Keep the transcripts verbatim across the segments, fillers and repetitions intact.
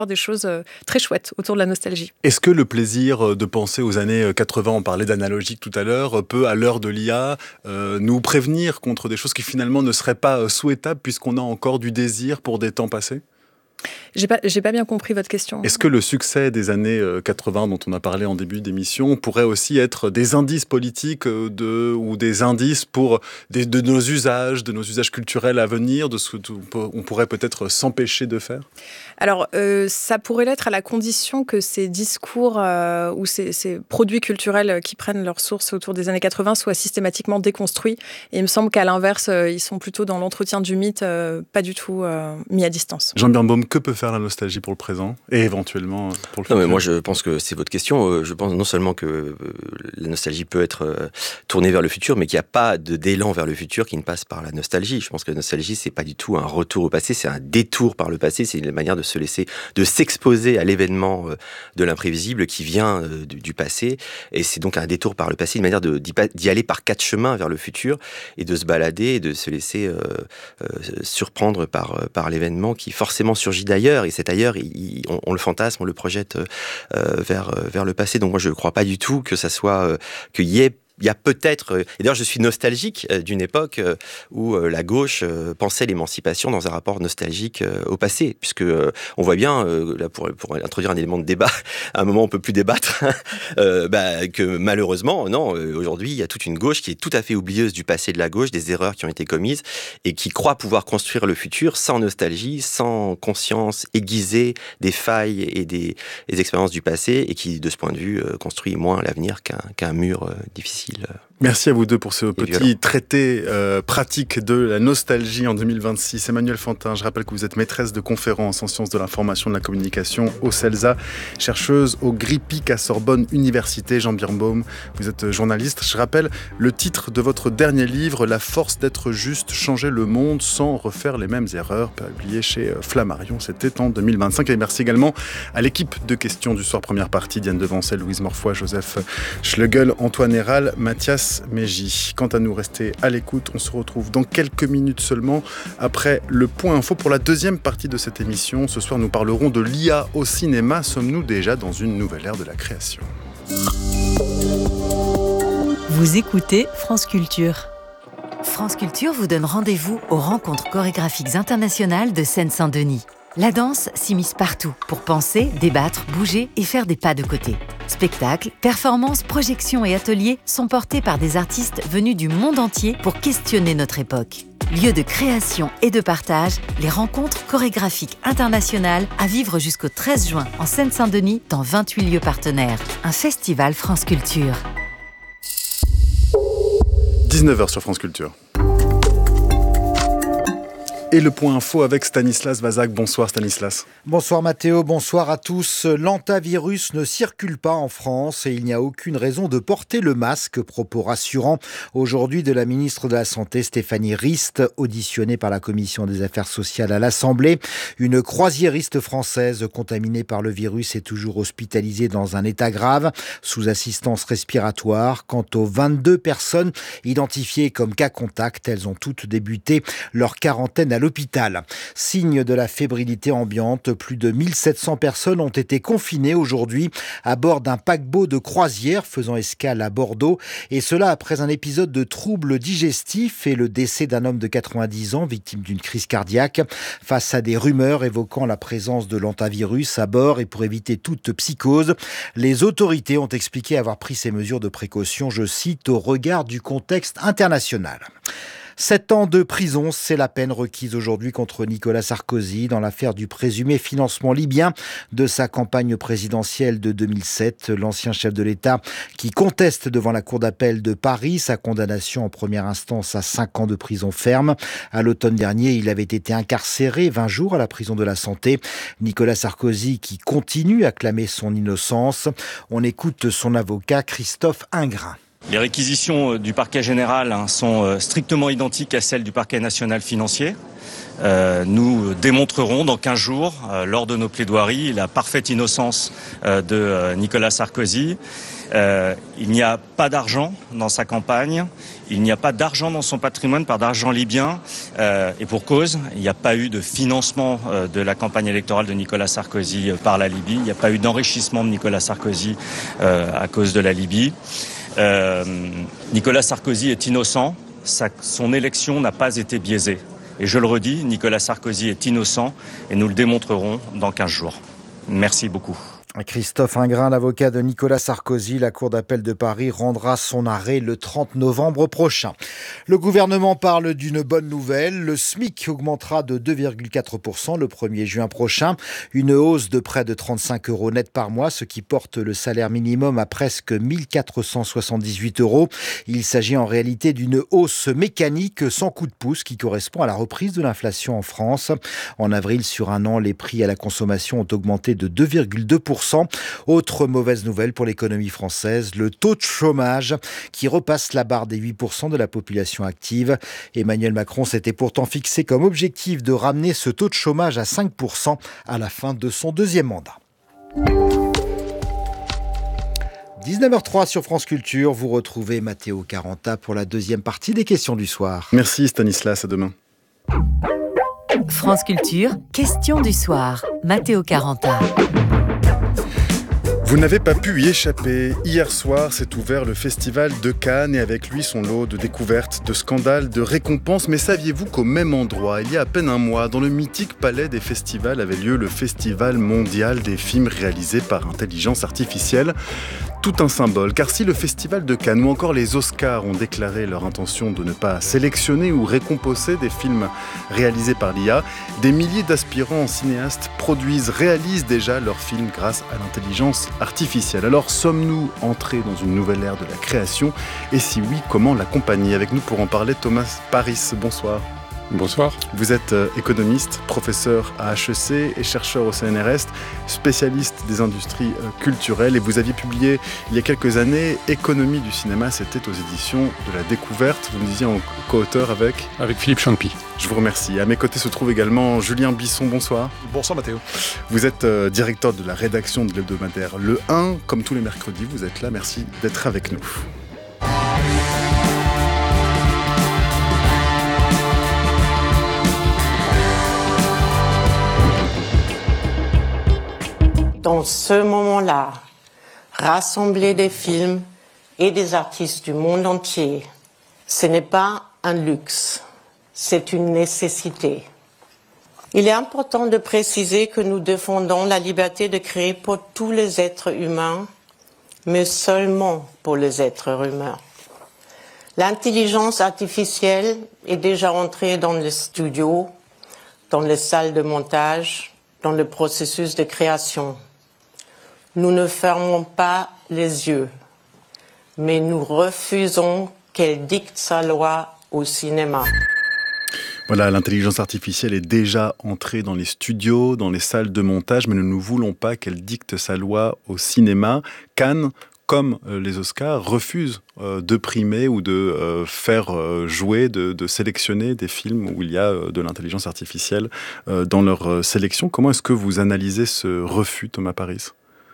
des choses très chouettes autour de la nostalgie. Est-ce que le plaisir de penser aux années quatre-vingts, on parlait d'analogique tout à l'heure, peut, à l'heure de l'I A, euh, nous prévenir contre des choses qui finalement ne seraient pas souhaitables puisqu'on a encore du désir pour des temps passés ? J'ai pas, j'ai pas bien compris votre question. Est-ce que le succès des années quatre-vingts dont on a parlé en début d'émission pourrait aussi être des indices politiques de, ou des indices pour des, de nos usages, de nos usages culturels à venir, de ce qu'on pourrait peut-être s'empêcher de faire ? Alors, euh, ça pourrait l'être à la condition que ces discours euh, ou ces, ces produits culturels qui prennent leur source autour des années quatre-vingts soient systématiquement déconstruits. Et il me semble qu'à l'inverse, euh, ils sont plutôt dans l'entretien du mythe, euh, pas du tout euh, mis à distance. Jean Birnbaum, que peut faire la nostalgie pour le présent et éventuellement pour le futur ? Non, mais moi, je pense que c'est votre question. Je pense non seulement que la nostalgie peut être tournée vers le futur, mais qu'il n'y a pas de d'élan vers le futur qui ne passe par la nostalgie. Je pense que la nostalgie, c'est pas du tout un retour au passé, c'est un détour par le passé. C'est une manière de se laisser, de s'exposer à l'événement de l'imprévisible qui vient du, du passé. Et c'est donc un détour par le passé, une manière de, d'y, d'y aller par quatre chemins vers le futur et de se balader et de se laisser euh, euh, surprendre par, par l'événement qui forcément surgit d'ailleurs. Et cet ailleurs, il, on, on le fantasme, on le projette euh, vers, vers le passé. Donc moi, je ne crois pas du tout que ça soit, euh, qu'il y ait Il y a peut-être, et d'ailleurs je suis nostalgique d'une époque où la gauche pensait l'émancipation dans un rapport nostalgique au passé, puisque on voit bien, là pour, pour introduire un élément de débat, à un moment on peut plus débattre, euh, bah, que malheureusement, non, aujourd'hui il y a toute une gauche qui est tout à fait oublieuse du passé de la gauche, des erreurs qui ont été commises, et qui croit pouvoir construire le futur sans nostalgie, sans conscience aiguisée des failles et des, des expériences du passé, et qui de ce point de vue construit moins l'avenir qu'un, qu'un mur difficile. Merci à vous deux pour ce petit traité euh, pratique de la nostalgie en deux mille vingt-six. Emmanuelle Fantin, je rappelle que vous êtes maîtresse de conférences en sciences de l'information et de la communication au CELSA, chercheuse au GRIPIC à Sorbonne Université. Jean Birnbaum, vous êtes journaliste. Je rappelle le titre de votre dernier livre, La force d'être juste, changer le monde sans refaire les mêmes erreurs, publié chez Flammarion. C'était en deux mille vingt-cinq. Et merci également à l'équipe de questions du soir, première partie, Diane Devancel, Louise Morfoy, Joseph Schlegel, Antoine Héral, Mathias Mégy. Quant à nous, rester à l'écoute. On se retrouve dans quelques minutes seulement après le point info pour la deuxième partie de cette émission. Ce soir, nous parlerons de l'I A au cinéma. Sommes-nous déjà dans une nouvelle ère de la création ? Vous écoutez France Culture. France Culture vous donne rendez-vous aux rencontres chorégraphiques internationales de Seine-Saint-Denis. La danse s'immisce partout pour penser, débattre, bouger et faire des pas de côté. Spectacles, performances, projections et ateliers sont portés par des artistes venus du monde entier pour questionner notre époque. Lieu de création et de partage, les rencontres chorégraphiques internationales à vivre jusqu'au treize juin en Seine-Saint-Denis dans vingt-huit lieux partenaires. Un festival France Culture. dix-neuf heures sur France Culture. Et le point info avec Stanislas Vazak. Bonsoir Stanislas. Bonsoir Mathéo, bonsoir à tous. L'antavirus ne circule pas en France et il n'y a aucune raison de porter le masque. Propos rassurant aujourd'hui de la ministre de la Santé Stéphanie Rist, auditionnée par la Commission des Affaires sociales à l'Assemblée. Une croisiériste française contaminée par le virus est toujours hospitalisée dans un état grave, sous assistance respiratoire. Quant aux vingt-deux personnes identifiées comme cas contact, elles ont toutes débuté leur quarantaine à l'hôpital. Signe de la fébrilité ambiante, plus de mille sept cents personnes ont été confinées aujourd'hui à bord d'un paquebot de croisière faisant escale à Bordeaux, et cela après un épisode de troubles digestifs et le décès d'un homme de quatre-vingt-dix ans victime d'une crise cardiaque. Face à des rumeurs évoquant la présence de l'antavirus à bord et pour éviter toute psychose, les autorités ont expliqué avoir pris ces mesures de précaution, je cite, au regard du contexte international. Sept ans de prison, c'est la peine requise aujourd'hui contre Nicolas Sarkozy dans l'affaire du présumé financement libyen de sa campagne présidentielle de deux mille sept. L'ancien chef de l'État qui conteste devant la Cour d'appel de Paris sa condamnation en première instance à cinq ans de prison ferme. À l'automne dernier, il avait été incarcéré vingt jours à la prison de la Santé. Nicolas Sarkozy qui continue à clamer son innocence. On écoute son avocat Christophe Ingrin. Les réquisitions du parquet général hein, sont strictement identiques à celles du parquet national financier. Euh, nous démontrerons dans quinze jours, euh, lors de nos plaidoiries, la parfaite innocence euh, de euh, Nicolas Sarkozy. Euh, il n'y a pas d'argent dans sa campagne, il n'y a pas d'argent dans son patrimoine, pas d'argent libyen, euh, et pour cause, il n'y a pas eu de financement euh, de la campagne électorale de Nicolas Sarkozy euh, par la Libye, il n'y a pas eu d'enrichissement de Nicolas Sarkozy euh, à cause de la Libye. Euh, Nicolas Sarkozy est innocent, sa, son élection n'a pas été biaisée. Et je le redis, Nicolas Sarkozy est innocent et nous le démontrerons dans quinze jours. Merci beaucoup. Christophe Ingrin, l'avocat de Nicolas Sarkozy, la Cour d'appel de Paris rendra son arrêt le trente novembre prochain. Le gouvernement parle d'une bonne nouvelle. Le SMIC augmentera de deux virgule quatre pour cent le premier juin prochain. Une hausse de près de trente-cinq euros net par mois, ce qui porte le salaire minimum à presque mille quatre cent soixante-dix-huit euros. Il s'agit en réalité d'une hausse mécanique sans coup de pouce qui correspond à la reprise de l'inflation en France. En avril, sur un an, les prix à la consommation ont augmenté de deux virgule deux pour cent. Autre mauvaise nouvelle pour l'économie française, le taux de chômage qui repasse la barre des huit pour cent de la population active. Emmanuel Macron s'était pourtant fixé comme objectif de ramener ce taux de chômage à cinq pour cent à la fin de son deuxième mandat. dix-neuf heures trois sur France Culture, vous retrouvez Matteo Caranta pour la deuxième partie des questions du soir. Merci Stanislas, à demain. France Culture, questions du soir. Matteo Caranta. Vous n'avez pas pu y échapper. Hier soir s'est ouvert le festival de Cannes et avec lui son lot de découvertes, de scandales, de récompenses. Mais saviez-vous qu'au même endroit, il y a à peine un mois, dans le mythique palais des festivals avait lieu le Festival mondial des films réalisés par intelligence artificielle ? Tout un symbole, car si le Festival de Cannes ou encore les Oscars ont déclaré leur intention de ne pas sélectionner ou récompenser des films réalisés par l'I A, des milliers d'aspirants cinéastes produisent, réalisent déjà leurs films grâce à l'intelligence artificielle. Alors sommes-nous entrés dans une nouvelle ère de la création ? Et si oui, comment l'accompagner ? Avec nous pour en parler, Thomas Paris, bonsoir. Bonsoir. Vous êtes économiste, professeur à H E C et chercheur au C N R S, spécialiste des industries culturelles et vous aviez publié il y a quelques années Économie du cinéma, c'était aux éditions de la Découverte, vous me disiez en co-auteur avec Avec Philippe Champy. Je vous remercie. À mes côtés se trouve également Julien Bisson, bonsoir. Bonsoir Mathéo. Vous êtes euh, directeur de la rédaction de l'hebdomadaire Le un, comme tous les mercredis, vous êtes là, merci d'être avec nous. Dans ce moment-là, rassembler des films et des artistes du monde entier, ce n'est pas un luxe, c'est une nécessité. Il est important de préciser que nous défendons la liberté de créer pour tous les êtres humains, mais seulement pour les êtres humains. L'intelligence artificielle est déjà entrée dans les studios, dans les salles de montage, dans le processus de création. Nous ne fermons pas les yeux, mais nous refusons qu'elle dicte sa loi au cinéma. Voilà, l'intelligence artificielle est déjà entrée dans les studios, dans les salles de montage, mais nous ne voulons pas qu'elle dicte sa loi au cinéma. Cannes, comme les Oscars, refusent euh, de primer ou de euh, faire euh, jouer, de, de sélectionner des films où il y a euh, de l'intelligence artificielle euh, dans leur euh, sélection. Comment est-ce que vous analysez ce refus, Thomas Paris ?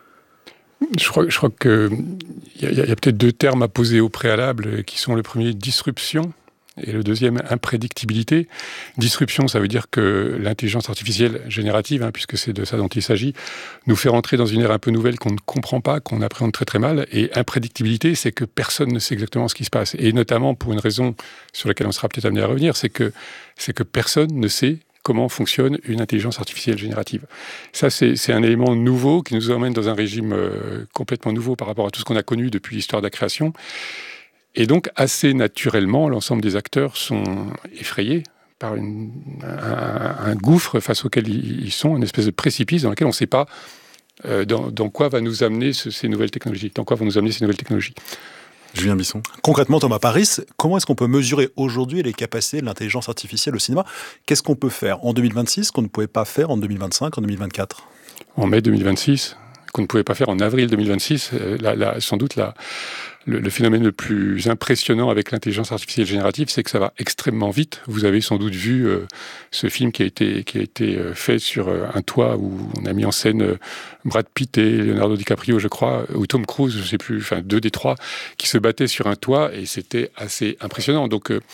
Je crois, je crois qu'il y a, y a peut-être deux termes à poser au préalable qui sont le premier, disruption, et le deuxième, imprédictibilité. Disruption, ça veut dire que l'intelligence artificielle générative, hein, puisque c'est de ça dont il s'agit, nous fait rentrer dans une ère un peu nouvelle qu'on ne comprend pas, qu'on appréhende très très mal. Et imprédictibilité, c'est que personne ne sait exactement ce qui se passe. Et notamment pour une raison sur laquelle on sera peut-être amené à revenir, c'est que, c'est que personne ne sait comment fonctionne une intelligence artificielle générative. Ça, c'est, c'est un élément nouveau qui nous emmène dans un régime euh, complètement nouveau par rapport à tout ce qu'on a connu depuis l'histoire de la création. Et donc, assez naturellement, l'ensemble des acteurs sont effrayés par une, un, un gouffre face auquel ils sont, une espèce de précipice dans lequel on ne sait pas euh, dans, dans quoi va nous amener ce, ces nouvelles technologies, dans quoi vont nous amener ces nouvelles technologies. Julien Bisson. Concrètement, Thomas Paris, comment est-ce qu'on peut mesurer aujourd'hui les capacités de l'intelligence artificielle au cinéma ? Qu'est-ce qu'on peut faire en deux mille vingt-six qu'on ne pouvait pas faire en deux mille vingt-cinq, en deux mille vingt-quatre ? En mai deux mille vingt-six, qu'on ne pouvait pas faire en avril deux mille vingt-six, là, là, sans doute la, le, le phénomène le plus impressionnant avec l'intelligence artificielle générative, c'est que ça va extrêmement vite. Vous avez sans doute vu euh, ce film qui a été, qui a été fait sur euh, un toit où on a mis en scène euh, Brad Pitt et Leonardo DiCaprio, je crois, ou Tom Cruise, je ne sais plus, enfin deux des trois, qui se battaient sur un toit, et c'était assez impressionnant. Donc, euh,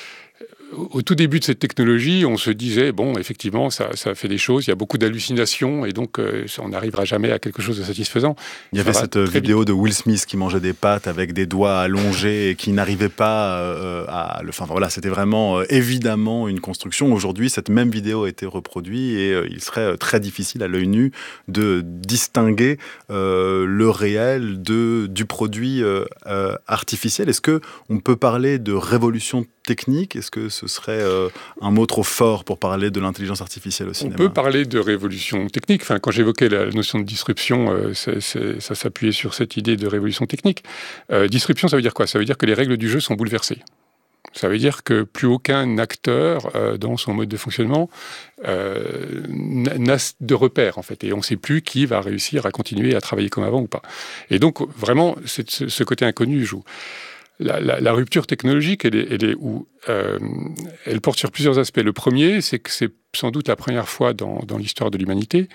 au tout début de cette technologie, on se disait, bon, effectivement, ça, ça fait des choses, il y a beaucoup d'hallucinations, et donc euh, on n'arrivera jamais à quelque chose de satisfaisant. Il y avait cette vidéo vite. de Will Smith qui mangeait des pâtes avec des doigts allongés et qui n'arrivait pas euh, à le... Enfin voilà, c'était vraiment euh, évidemment une construction. Aujourd'hui, cette même vidéo a été reproduite et euh, il serait très difficile à l'œil nu de distinguer euh, le réel de, du produit euh, euh, artificiel. Est-ce qu'on peut parler de révolution technique? Est-ce que ce serait euh, un mot trop fort pour parler de l'intelligence artificielle au cinéma? On peut parler de révolution technique. Enfin, quand j'évoquais la notion de disruption, euh, c'est, c'est, ça s'appuyait sur cette idée de révolution technique. Euh, disruption, ça veut dire quoi? Ça veut dire que les règles du jeu sont bouleversées. Ça veut dire que plus aucun acteur, euh, dans son mode de fonctionnement, euh, n'a de repères, en fait. Et on ne sait plus qui va réussir à continuer à travailler comme avant ou pas. Et donc, vraiment, c'est, ce, ce côté inconnu joue. La, la, la rupture technologique, elle, est, elle, est où, euh, elle porte sur plusieurs aspects. Le premier, c'est que c'est sans doute la première fois dans, dans l'histoire de l'humanité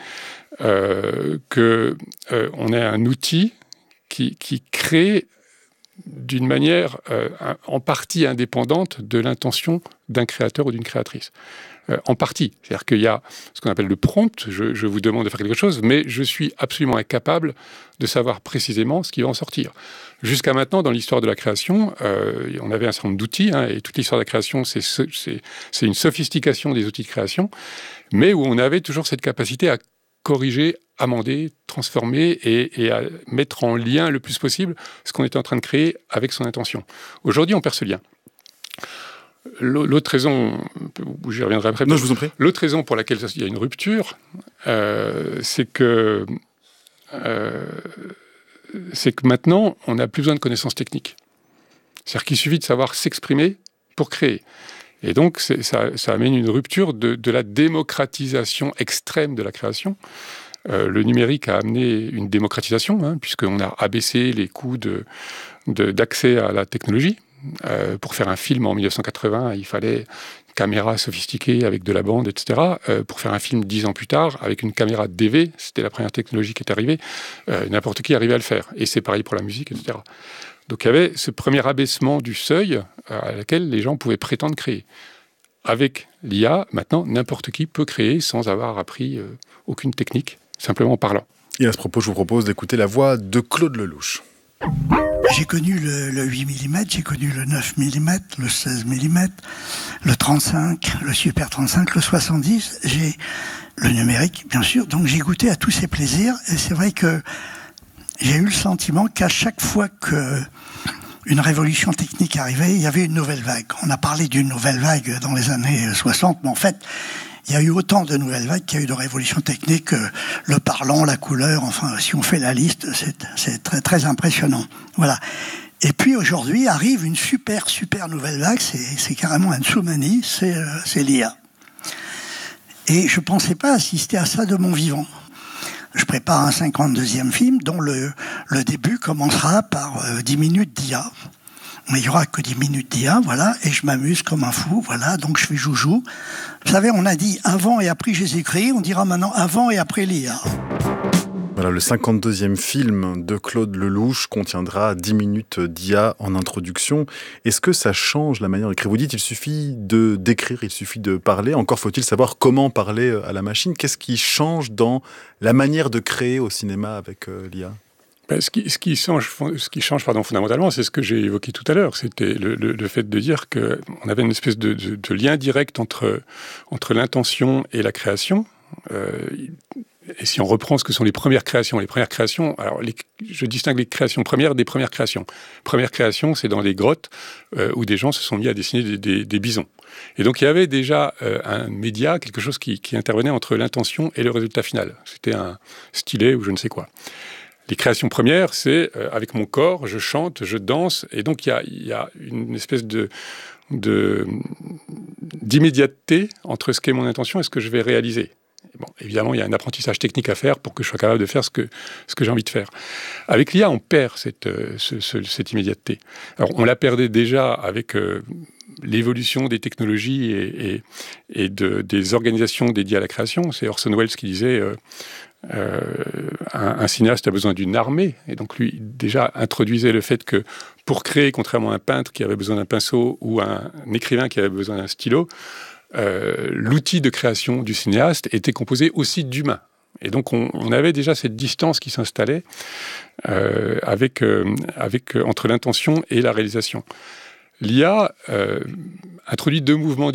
euh, qu'on euh, a un outil qui, qui crée d'une manière euh, en partie indépendante de l'intention d'un créateur ou d'une créatrice. Euh, en partie. C'est-à-dire qu'il y a ce qu'on appelle le prompt, je, je vous demande de faire quelque chose, mais je suis absolument incapable de savoir précisément ce qui va en sortir. Jusqu'à maintenant, dans l'histoire de la création, euh, on avait un certain nombre d'outils, hein, et toute l'histoire de la création, c'est, c'est, c'est une sophistication des outils de création, mais où on avait toujours cette capacité à corriger, amender, transformer et, et à mettre en lien le plus possible ce qu'on était en train de créer avec son intention. Aujourd'hui, on perd ce lien. L'autre raison, j'y reviendrai après, non, je vous en prie. L'autre raison pour laquelle il y a une rupture, euh, c'est que euh, c'est que maintenant, on n'a plus besoin de connaissances techniques. C'est-à-dire qu'il suffit de savoir s'exprimer pour créer. Et donc, c'est, ça, ça amène une rupture de, de la démocratisation extrême de la création. Euh, le numérique a amené une démocratisation, hein, puisqu'on a abaissé les coûts de, de, d'accès à la technologie. Euh, pour faire un film en dix-neuf cent quatre-vingts, il fallait une caméra sophistiquée avec de la bande, et cetera. Euh, pour faire un film dix ans plus tard, avec une caméra D V, c'était la première technologie qui est arrivée, euh, n'importe qui arrivait à le faire. Et c'est pareil pour la musique, et cetera. Donc il y avait ce premier abaissement du seuil à laquelle les gens pouvaient prétendre créer. Avec l'I A, maintenant, n'importe qui peut créer sans avoir appris euh, aucune technique, simplement en parlant. Et à ce propos, je vous propose d'écouter la voix de Claude Lelouch. J'ai connu le, le huit millimètres, j'ai connu le neuf millimètres, le seize millimètres, le trente-cinq, le Super trente-cinq, le soixante-dix. J'ai le numérique, bien sûr. Donc j'ai goûté à tous ces plaisirs. Et c'est vrai que j'ai eu le sentiment qu'à chaque fois que une révolution technique arrivait, il y avait une nouvelle vague. On a parlé d'une nouvelle vague dans les années soixante, mais en fait, il y a eu autant de nouvelles vagues qu'il y a eu de révolutions techniques, euh, le parlant, la couleur, enfin, si on fait la liste, c'est, c'est très, très impressionnant. Voilà. Et puis aujourd'hui arrive une super, super nouvelle vague, c'est, c'est carrément un tsunami, c'est, euh, c'est l'I A. Et je ne pensais pas assister à ça de mon vivant. Je prépare un cinquante-deuxième film dont le, le début commencera par euh, dix minutes d'I A. Mais il n'y aura que dix minutes d'I A, voilà, et je m'amuse comme un fou, voilà, donc je fais joujou. Vous savez, on a dit avant et après Jésus-Christ, on dira maintenant avant et après l'I A. Voilà, le cinquante-deuxième film de Claude Lelouch contiendra dix minutes d'I A en introduction. Est-ce que ça change la manière d'écrire? Vous dites, il suffit de d'écrire, il suffit de parler. Encore faut-il savoir comment parler à la machine. Qu'est-ce qui change dans la manière de créer au cinéma avec euh, l'I A? Ce qui, ce qui change, ce qui change pardon, fondamentalement, c'est ce que j'ai évoqué tout à l'heure. C'était le, le, le fait de dire qu'on avait une espèce de, de, de lien direct entre, entre l'intention et la création. Euh, et si on reprend ce que sont les premières créations, les premières créations, alors les, je distingue les créations premières des premières créations. Première création, c'est dans les grottes euh, où des gens se sont mis à dessiner des, des, des bisons. Et donc il y avait déjà euh, un média, quelque chose qui, qui intervenait entre l'intention et le résultat final. C'était un stylet ou je ne sais quoi. Les créations premières, c'est euh, avec mon corps, je chante, je danse, et donc il y a, y a une espèce de, de, d'immédiateté entre ce qu'est mon intention et ce que je vais réaliser. Bon, évidemment, il y a un apprentissage technique à faire pour que je sois capable de faire ce que, ce que j'ai envie de faire. Avec l'I A, on perd cette, ce, ce, cette immédiateté. Alors, on la perdait déjà avec euh, l'évolution des technologies et, et, et de, des organisations dédiées à la création. C'est Orson Welles qui disait euh, euh, un, un cinéaste a besoin d'une armée. Et donc, lui, déjà, introduisait le fait que pour créer, contrairement à un peintre qui avait besoin d'un pinceau ou un, un écrivain qui avait besoin d'un stylo, Euh, l'outil de création du cinéaste était composé aussi d'humains. Et donc, on, on avait déjà cette distance qui s'installait euh, avec, euh, avec, euh, entre l'intention et la réalisation. L'I A euh, introduit deux mouvements